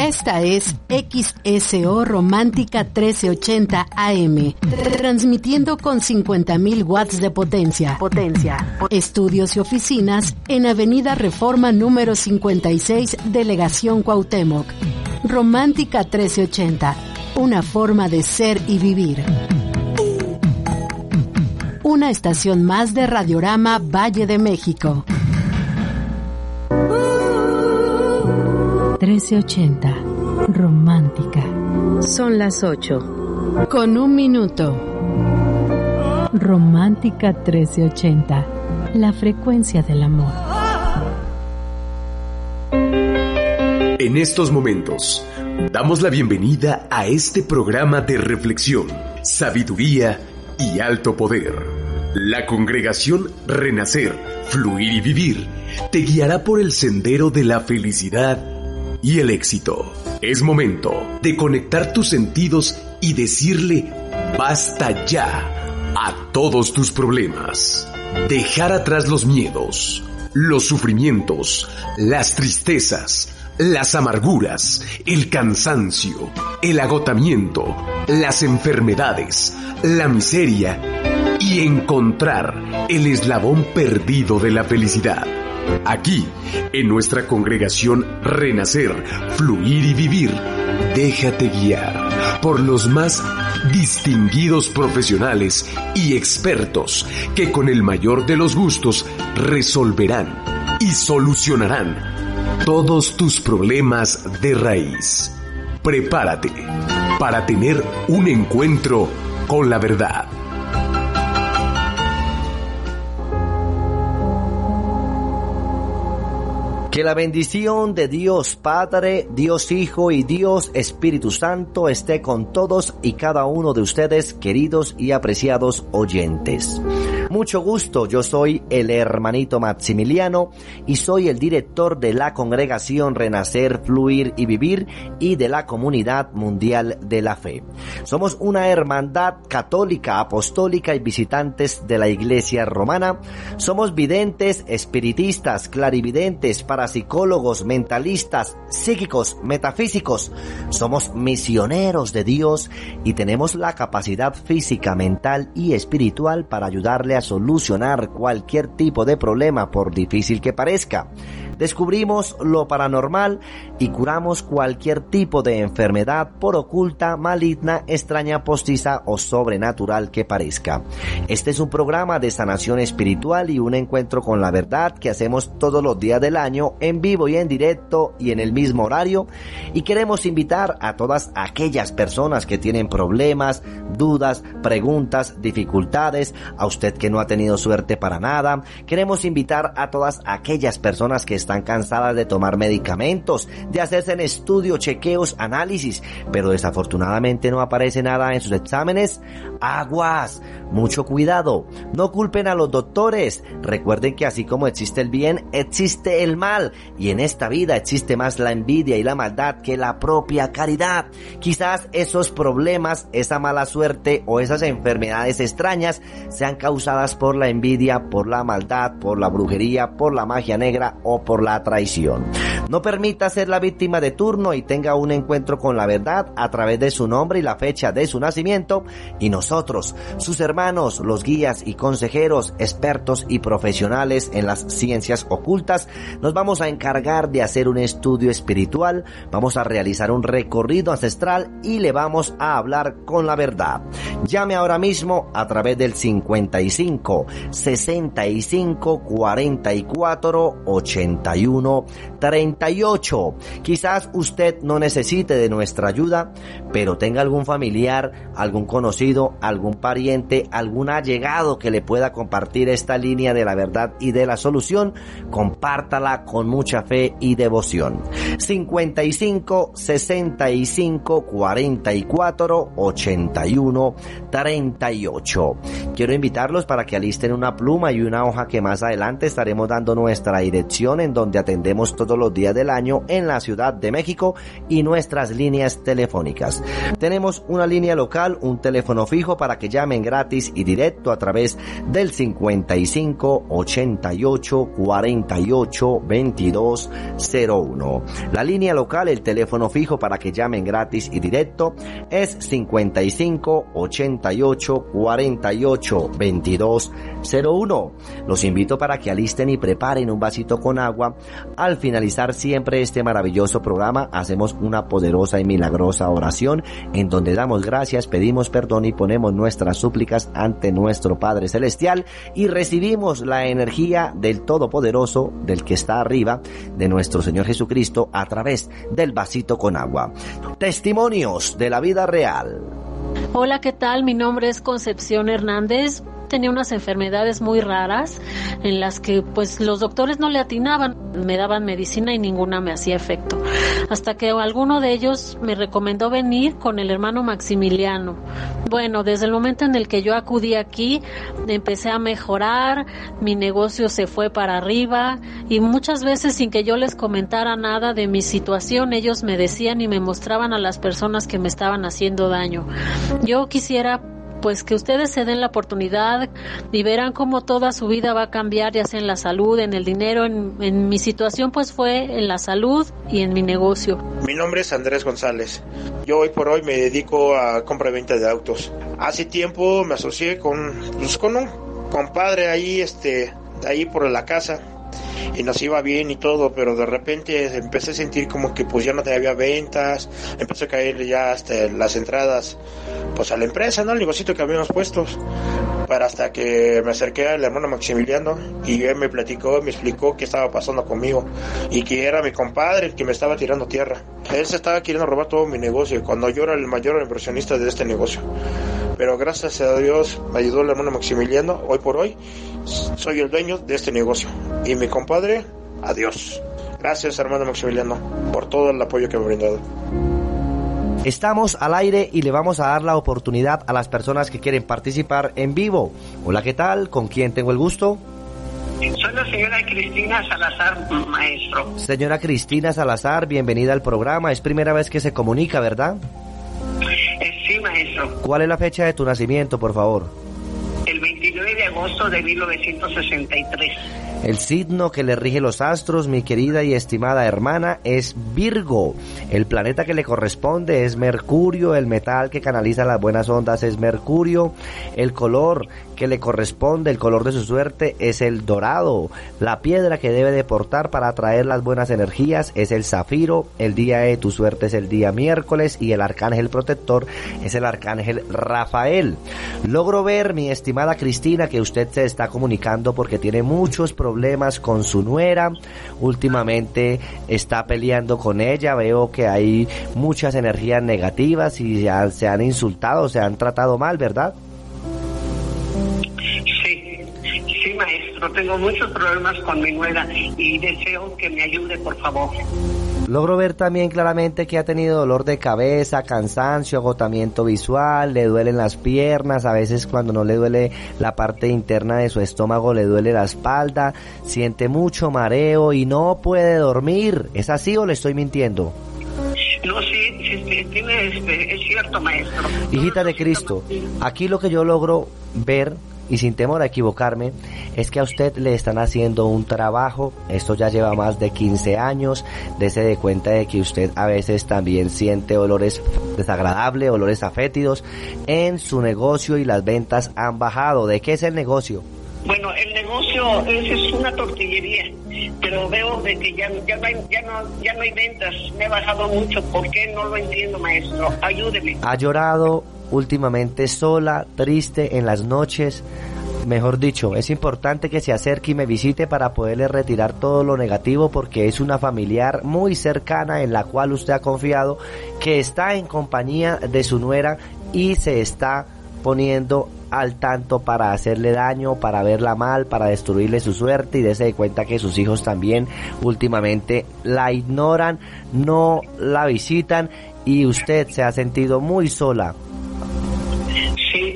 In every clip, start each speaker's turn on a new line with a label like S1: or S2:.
S1: Esta es XSO Romántica 1380 AM, transmitiendo con 50.000 watts de potencia. Estudios y oficinas en Avenida Reforma número 56, Delegación Cuauhtémoc. Romántica 1380, una forma de ser y vivir. Una estación más de Radiorama Valle de México. 1380, romántica. Son las 8, con 1 minuto. Romántica 1380, la frecuencia del amor.
S2: En estos momentos, damos la bienvenida a este programa de reflexión, sabiduría y alto poder. La congregación Renacer, Fluir y Vivir te guiará por el sendero de la felicidad y el éxito. Es momento de conectar tus sentidos y decirle basta ya a todos tus problemas. Dejar atrás los miedos, los sufrimientos, las tristezas, las amarguras, el cansancio, el agotamiento, las enfermedades, la miseria y encontrar el eslabón perdido de la felicidad. Aquí, en nuestra congregación Renacer, Fluir y Vivir, déjate guiar por los más distinguidos profesionales y expertos que con el mayor de los gustos resolverán y solucionarán todos tus problemas de raíz. Prepárate para tener un encuentro con la verdad.
S3: Que la bendición de Dios Padre, Dios Hijo y Dios Espíritu Santo esté con todos y cada uno de ustedes, queridos y apreciados oyentes. Mucho gusto, yo soy el hermanito Maximiliano y soy el director de la congregación Renacer, Fluir y Vivir y de la Comunidad Mundial de la Fe. Somos una hermandad católica, apostólica y visitantes de la Iglesia Romana. Somos videntes, espiritistas, clarividentes, parapsicólogos, mentalistas, psíquicos, metafísicos. Somos misioneros de Dios y tenemos la capacidad física, mental y espiritual para ayudarle a solucionar cualquier tipo de problema, por difícil que parezca. Descubrimos lo paranormal y curamos cualquier tipo de enfermedad, por oculta, maligna, extraña, postiza o sobrenatural que parezca. Este es un programa de sanación espiritual y un encuentro con la verdad que hacemos todos los días del año, en vivo y en directo y en el mismo horario, y queremos invitar a todas aquellas personas que tienen problemas, dudas, preguntas, dificultades, a usted que no ha tenido suerte para nada. Queremos invitar a todas aquellas personas que están cansadas de tomar medicamentos, de hacerse en estudios, chequeos, análisis, pero desafortunadamente no aparece nada en sus exámenes. Aguas, mucho cuidado, no culpen a los doctores. Recuerden que así como existe el bien, existe el mal, y en esta vida existe más la envidia y la maldad que la propia caridad. Quizás esos problemas, esa mala suerte o esas enfermedades extrañas sean causadas por la envidia, por la maldad, por la brujería, por la magia negra o por la traición. No permita ser la víctima de turno y tenga un encuentro con la verdad a través de su nombre y la fecha de su nacimiento, y nosotros, sus hermanos, los guías y consejeros, expertos y profesionales en las ciencias ocultas, nos vamos a encargar de hacer un estudio espiritual, vamos a realizar un recorrido ancestral y le vamos a hablar con la verdad. Llame ahora mismo a través del 55 65 44 81 38. Quizás usted no necesite de nuestra ayuda, pero tenga algún familiar, algún conocido, algún pariente, algún allegado que le pueda compartir esta línea de la verdad y de la solución. Compártala con mucha fe y devoción. 55 65 44 81 38. Quiero invitarlos para que alisten una pluma y una hoja, que más adelante estaremos dando nuestra dirección, en donde atendemos todos los días día del año en la Ciudad de México y nuestras líneas telefónicas. Tenemos una línea local, un teléfono fijo para que llamen gratis y directo a través del 55 88 48 22 01. La línea local, el teléfono fijo para que llamen gratis y directo es 55 88 48 22 01. Los invito para que alisten y preparen un vasito con agua. Al finalizar siempre este maravilloso programa hacemos una poderosa y milagrosa oración en donde damos gracias, pedimos perdón y ponemos nuestras súplicas ante nuestro Padre Celestial y recibimos la energía del Todopoderoso, del que está arriba, de nuestro Señor Jesucristo a través del vasito con agua. Testimonios de la vida real.
S4: Hola, ¿qué tal? Mi nombre es Concepción Hernández. Tenía unas enfermedades muy raras en las que pues los doctores no le atinaban, me daban medicina y ninguna me hacía efecto, hasta que alguno de ellos me recomendó venir con el hermano Maximiliano. Bueno, desde el momento en el que yo acudí aquí, empecé a mejorar, mi negocio se fue para arriba y muchas veces sin que yo les comentara nada de mi situación, ellos me decían y me mostraban a las personas que me estaban haciendo daño. Yo quisiera pues que ustedes se den la oportunidad y verán cómo toda su vida va a cambiar, ya sea en la salud, en el dinero. En mi situación pues fue en la salud y en mi negocio.
S5: Mi nombre es Andrés González. Yo hoy por hoy me dedico a compra y venta de autos. Hace tiempo me asocié con un compadre ahí por la casa y nos iba bien y todo, pero de repente empecé a sentir como que pues ya no había ventas, empezó a caer ya hasta las entradas pues a la empresa, ¿no? El negocito que habíamos puesto, para hasta que me acerqué al hermano Maximiliano y él me platicó, me explicó qué estaba pasando conmigo y que era mi compadre el que me estaba tirando tierra. Él se estaba queriendo robar todo mi negocio cuando yo era el mayor inversionista de este negocio, pero gracias a Dios me ayudó el hermano Maximiliano. Hoy por hoy soy el dueño de este negocio y mi compadre, adiós. Gracias hermano Maximiliano por todo el apoyo que me ha brindado.
S3: Estamos al aire y le vamos a dar la oportunidad a las personas que quieren participar en vivo. Hola, ¿qué tal? ¿Con quién tengo el gusto?
S6: Soy la señora Cristina Salazar, maestro.
S3: Señora Cristina Salazar, bienvenida al programa. Es primera vez que se comunica, ¿verdad?
S6: Sí, maestro.
S3: ¿Cuál es la fecha de tu nacimiento, por favor?
S6: El 29 de agosto de 1963.
S3: El signo que le rige los astros, mi querida y estimada hermana, es Virgo. El planeta que le corresponde es Mercurio. El metal que canaliza las buenas ondas es Mercurio. El color que le corresponde, el color de su suerte, es el dorado. La piedra que debe de portar para atraer las buenas energías es el zafiro. El día de tu suerte es el día miércoles y el arcángel protector es el arcángel Rafael. Logro ver, mi estimada Cristina, que usted se está comunicando porque tiene muchos problemas con su nuera. Últimamente está peleando con ella. Veo que hay muchas energías negativas y se han insultado, se han tratado mal, ¿verdad?
S6: Sí, maestro, tengo muchos problemas con mi nuera y deseo que me ayude, por favor.
S3: Logro ver también claramente que ha tenido dolor de cabeza, cansancio, agotamiento visual, le duelen las piernas, a veces cuando no le duele la parte interna de su estómago le duele la espalda, siente mucho mareo y no puede dormir. ¿Es así o le estoy mintiendo?
S6: No, sí, es cierto, maestro.
S3: Hijita de Cristo, aquí lo que yo logro ver, y sin temor a equivocarme, es que a usted le están haciendo un trabajo. Esto ya lleva más de 15 años. Dese de cuenta de que usted a veces también siente olores desagradables, olores afétidos en su negocio y las ventas han bajado. ¿De qué es el negocio?
S6: Bueno, el negocio es una tortillería, pero veo de que ya no hay ventas. Me he bajado mucho. ¿Por qué? No lo entiendo, maestro. Ayúdeme.
S3: ¿Ha llorado últimamente sola, triste en las noches? Mejor dicho, es importante que se acerque y me visite para poderle retirar todo lo negativo, porque es una familiar muy cercana en la cual usted ha confiado, que está en compañía de su nuera y se está poniendo al tanto para hacerle daño, para verla mal, para destruirle su suerte, y dése de cuenta que sus hijos también últimamente la ignoran, no la visitan y usted se ha sentido muy sola.
S6: Sí,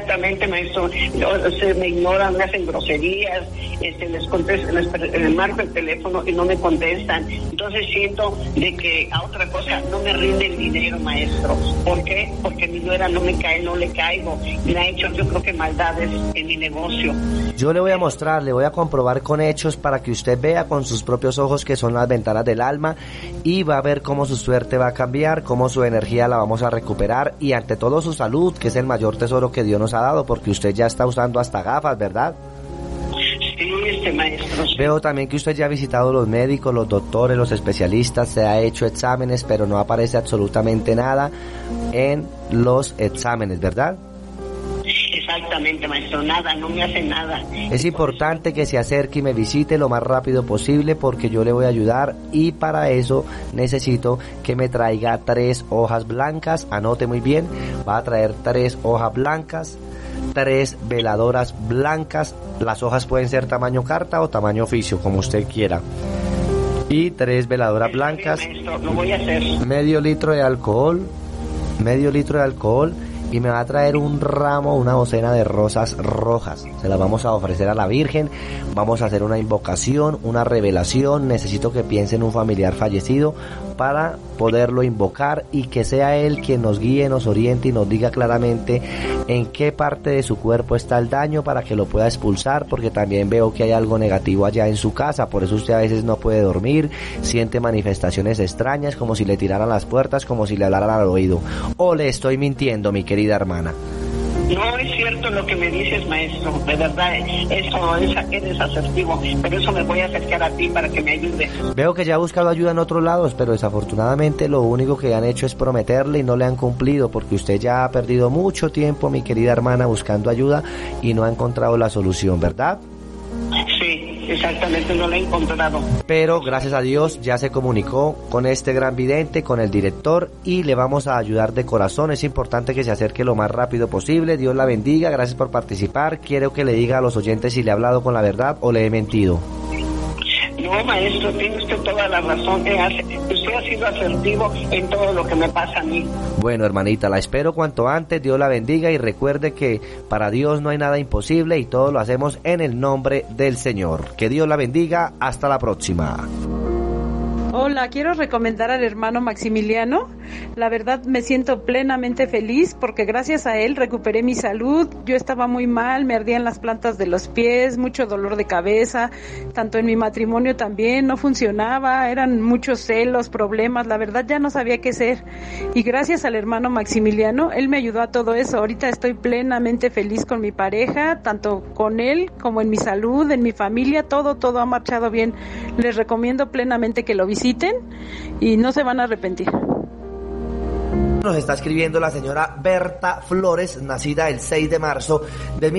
S6: Exactamente, maestro. Se me ignoran, me hacen groserías, les contesto, les marco el teléfono y no me contestan. Entonces siento de que a otra cosa no me rinde el dinero, maestro. ¿Por qué? Porque mi nuera no le caigo. Me ha hecho, yo creo que maldades en mi negocio.
S3: Yo le voy a mostrar, le voy a comprobar con hechos para que usted vea con sus propios ojos que son las ventanas del alma, y va a ver cómo su suerte va a cambiar, cómo su energía la vamos a recuperar, y ante todo su salud, que es el mayor tesoro que Dios nos ha dado, porque usted ya está usando hasta gafas, ¿verdad?
S6: Sí, maestro. Sí.
S3: Veo también que usted ya ha visitado los médicos, los doctores, los especialistas, se ha hecho exámenes, pero no aparece absolutamente nada en los exámenes, ¿verdad?
S6: Exactamente, maestro, nada, no me hace nada.
S3: Es importante que se acerque y me visite lo más rápido posible, porque yo le voy a ayudar, y para eso necesito que me traiga 3 hojas blancas. Anote muy bien, va a traer 3 hojas blancas, 3 veladoras blancas. Las hojas pueden ser tamaño carta o tamaño oficio, como usted quiera. Y 3 veladoras blancas,
S6: maestro, lo voy a hacer.
S3: medio litro de alcohol, y me va a traer un ramo, una docena de rosas rojas. Se las vamos a ofrecer a la Virgen. Vamos a hacer una invocación, una revelación. Necesito que piense en un familiar fallecido para poderlo invocar, y que sea él quien nos guíe, nos oriente y nos diga claramente en qué parte de su cuerpo está el daño, para que lo pueda expulsar, porque también veo que hay algo negativo allá en su casa. Por eso usted a veces no puede dormir, siente manifestaciones extrañas, como si le tiraran las puertas, como si le hablaran al oído. ¿O le estoy mintiendo, mi querida hermana?
S6: No es cierto lo que me dices, maestro, de verdad, eres asertivo, pero eso me voy a acercar a ti para que me ayudes.
S3: Veo que ya ha buscado ayuda en otros lados, pero desafortunadamente lo único que han hecho es prometerle y no le han cumplido, porque usted ya ha perdido mucho tiempo, mi querida hermana, buscando ayuda y no ha encontrado la solución, ¿verdad?
S6: Sí, exactamente, no lo he encontrado.
S3: Pero gracias a Dios ya se comunicó con este gran vidente, con el director, y le vamos a ayudar de corazón. Es importante que se acerque lo más rápido posible. Dios la bendiga, gracias por participar. Quiero que le diga a los oyentes si le he hablado con la verdad o le he mentido.
S6: No, maestro, tiene usted toda la razón. Usted ha sido asertivo en todo lo que me pasa a mí.
S3: Bueno, hermanita, la espero cuanto antes. Dios la bendiga, y recuerde que para Dios no hay nada imposible, y todo lo hacemos en el nombre del Señor. Que Dios la bendiga. Hasta la próxima.
S7: Hola, quiero recomendar al hermano Maximiliano. La verdad me siento plenamente feliz porque gracias a él recuperé mi salud. Yo estaba muy mal, me ardían las plantas de los pies, mucho dolor de cabeza, tanto en mi matrimonio también, no funcionaba, eran muchos celos, problemas, la verdad ya no sabía qué hacer. Y gracias al hermano Maximiliano, él me ayudó a todo eso. Ahorita estoy plenamente feliz con mi pareja, tanto con él como en mi salud, en mi familia, todo ha marchado bien. Les recomiendo plenamente que lo visiten y no se van a arrepentir.
S3: Nos está escribiendo la señora Berta Flores, nacida el 6 de marzo de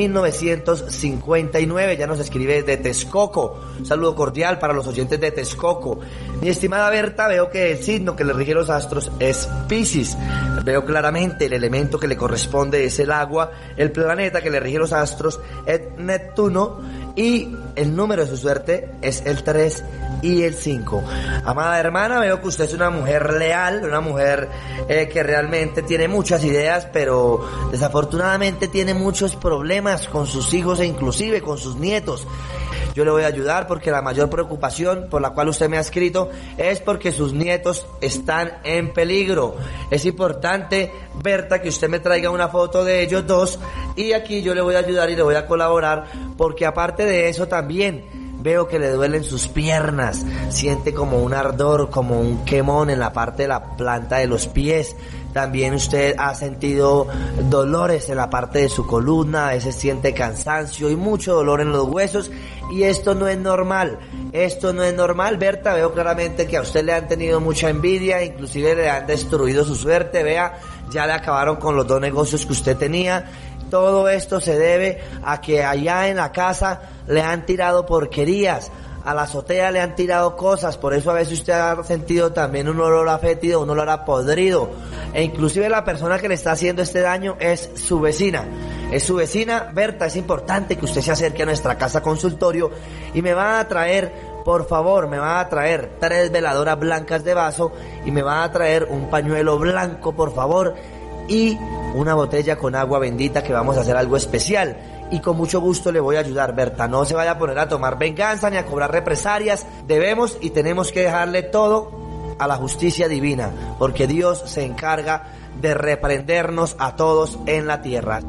S3: 1959. Ya nos escribe de Texcoco. Un saludo cordial para los oyentes de Texcoco. Mi estimada Berta, veo que el signo que le rige los astros es Piscis. Veo claramente el elemento que le corresponde es el agua. El planeta que le rige los astros es Neptuno. Y el número de su suerte es el 3 y el 5. Amada hermana, veo que usted es una mujer leal, una mujer que realmente tiene muchas ideas, pero desafortunadamente tiene muchos problemas con sus hijos e inclusive con sus nietos. Yo le voy a ayudar porque la mayor preocupación por la cual usted me ha escrito es porque sus nietos están en peligro. Es importante, Berta, que usted me traiga una foto de ellos dos, y aquí yo le voy a ayudar y le voy a colaborar, porque aparte de eso también veo que le duelen sus piernas, siente como un ardor, como un quemón en la parte de la planta de los pies. También usted ha sentido dolores en la parte de su columna, a veces siente cansancio y mucho dolor en los huesos, y esto no es normal. Esto no es normal, Berta. Veo claramente que a usted le han tenido mucha envidia, inclusive le han destruido su suerte. Vea, ya le acabaron con los 2 negocios que usted tenía. Todo esto se debe a que allá en la casa le han tirado porquerías, a la azotea le han tirado cosas, por eso a veces usted ha sentido también un olor a fétido, un olor a podrido, e inclusive la persona que le está haciendo este daño es su vecina. Es su vecina. Berta, es importante que usted se acerque a nuestra casa consultorio y me va a traer, por favor, me va a traer 3 veladoras blancas de vaso y me va a traer un pañuelo blanco, por favor. y una botella con agua bendita, que vamos a hacer algo especial. Y con mucho gusto le voy a ayudar, Berta. No se vaya a poner a tomar venganza ni a cobrar represalias. Debemos y tenemos que dejarle todo a la justicia divina, porque Dios se encarga de reprendernos a todos en la tierra.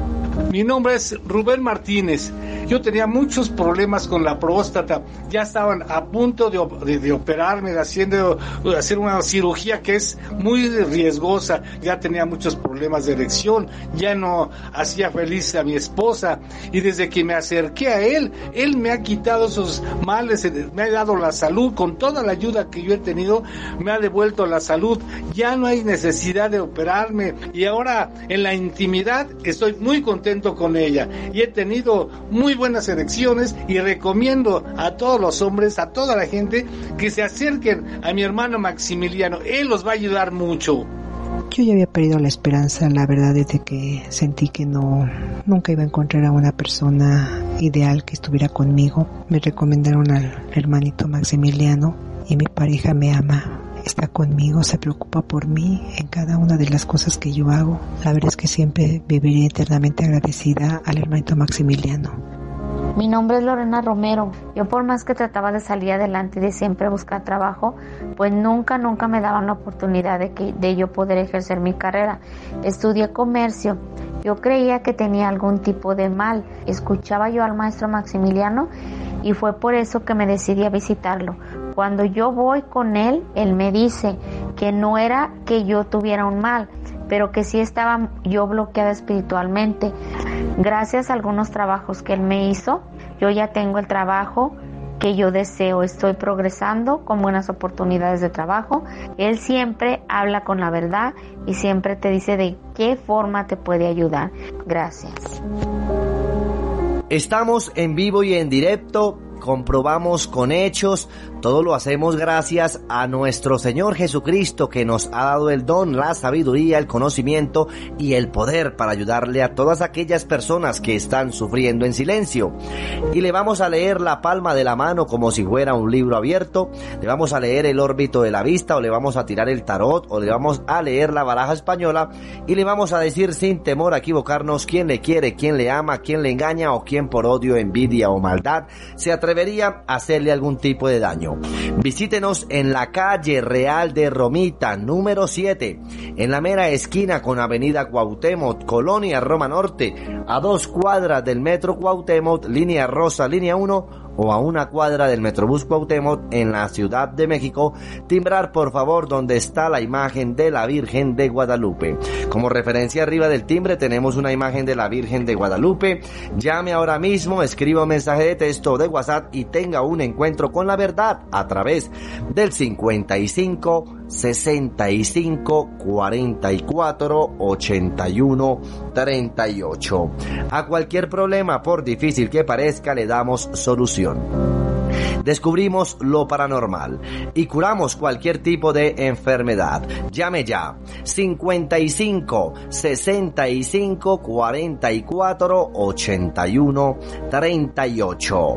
S8: Mi nombre es Rubén Martínez. Yo tenía muchos problemas con la próstata. Ya estaban a punto de operarme, de hacer una cirugía que es muy riesgosa. Ya tenía muchos problemas de erección. Ya no hacía feliz a mi esposa. Y desde que me acerqué a él me ha quitado esos males, me ha dado la salud. Con toda la ayuda que yo he tenido, me ha devuelto la salud. Ya no hay necesidad de operarme. Y ahora, en la intimidad, estoy muy contento con ella. Y he tenido muy buenas erecciones, y recomiendo a todos los hombres, a toda la gente, que se acerquen a mi hermano Maximiliano. Él los va a ayudar mucho.
S9: Yo ya había perdido la esperanza, la verdad, desde que sentí que nunca iba a encontrar a una persona ideal que estuviera conmigo. Me recomendaron al hermanito Maximiliano, y mi pareja me ama. Está conmigo, se preocupa por mí en cada una de las cosas que yo hago. La verdad es que siempre viviré eternamente agradecida al hermanito Maximiliano.
S10: Mi nombre es Lorena Romero. Yo, por más que trataba de salir adelante y de siempre buscar trabajo, pues nunca me daban la oportunidad de yo poder ejercer mi carrera. Estudié comercio. Yo creía que tenía algún tipo de mal. Escuchaba yo al maestro Maximiliano y fue por eso que me decidí a visitarlo. Cuando yo voy con él, él me dice que no era que yo tuviera un mal, pero que sí estaba yo bloqueada espiritualmente. Gracias a algunos trabajos que él me hizo, yo ya tengo el trabajo que yo deseo, estoy progresando con buenas oportunidades de trabajo. Él siempre habla con la verdad y siempre te dice de qué forma te puede ayudar. Gracias.
S3: Estamos en vivo y en directo. Comprobamos con hechos, todo lo hacemos gracias a nuestro Señor Jesucristo, que nos ha dado el don, la sabiduría, el conocimiento y el poder para ayudarle a todas aquellas personas que están sufriendo en silencio. Y le vamos a leer la palma de la mano como si fuera un libro abierto, le vamos a leer el órbito de la vista, o le vamos a tirar el tarot, o le vamos a leer la baraja española, y le vamos a decir sin temor a equivocarnos quién le quiere, quién le ama, quién le engaña, o quién por odio, envidia o maldad se atrevería a hacerle algún tipo de daño. Visítenos en la calle Real de Romita, número 7, en la mera esquina con Avenida Cuauhtémoc, Colonia Roma Norte, a 2 cuadras del Metro Cuauhtémoc, línea rosa, línea 1, o a 1 cuadra del Metrobús Cuauhtémoc en la Ciudad de México. Timbrar, por favor, donde está la imagen de la Virgen de Guadalupe. Como referencia arriba del timbre tenemos una imagen de la Virgen de Guadalupe. Llame ahora mismo, escriba un mensaje de texto de WhatsApp y tenga un encuentro con la verdad a través del 55 65 44 81 38. A cualquier problema, por difícil que parezca, le damos solución. Descubrimos lo paranormal y curamos cualquier tipo de enfermedad. Llame ya. 55 65 44 81 38.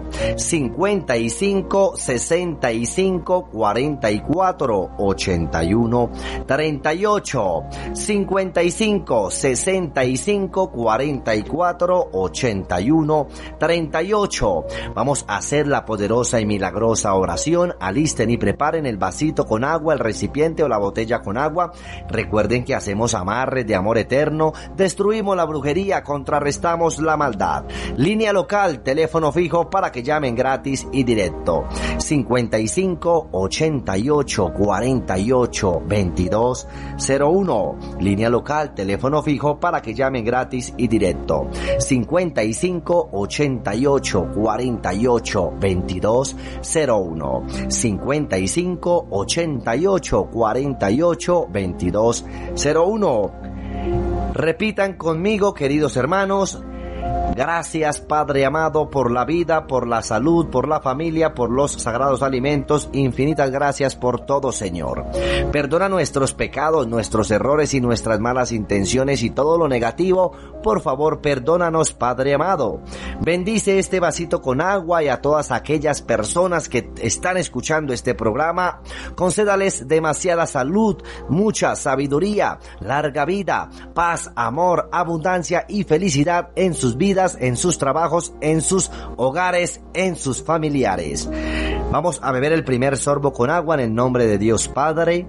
S3: 55 65 44 81 38. 55 65 44 81 38. Vamos a hacer la poderosa y milagrosa oración. Alisten y preparen el vasito con agua, el recipiente o la botella con agua. Recuerden que hacemos amarres de amor eterno, destruimos la brujería, contrarrestamos la maldad. Línea local, teléfono fijo para que llamen gratis y directo. 55 88 48 22 01. Línea local, teléfono fijo para que llamen gratis y directo. 55 88 48 22 01. 55 88 48 22 01. Repitan conmigo, queridos hermanos. Gracias, Padre amado, por la vida, por la salud, por la familia, por los sagrados alimentos. Infinitas gracias por todo, Señor. Perdona nuestros pecados, nuestros errores y nuestras malas intenciones y todo lo negativo. Por favor, perdónanos, Padre amado. Bendice este vasito con agua y a todas aquellas personas que están escuchando este programa. Concédales demasiada salud, mucha sabiduría, larga vida, paz, amor, abundancia y felicidad en sus vidas, en sus trabajos, en sus hogares, en sus familiares. Vamos a beber el primer sorbo con agua en el nombre de Dios Padre.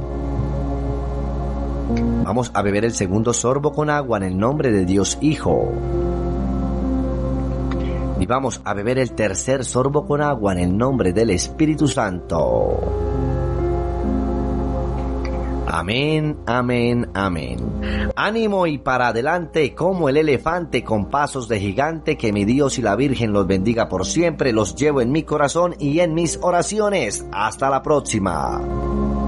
S3: Vamos a beber el segundo sorbo con agua en el nombre de Dios Hijo. Y vamos a beber el tercer sorbo con agua en el nombre del Espíritu Santo. Amén, amén, amén. Ánimo y para adelante como el elefante con pasos de gigante. Que mi Dios y la Virgen los bendiga por siempre. Los llevo en mi corazón y en mis oraciones. Hasta la próxima.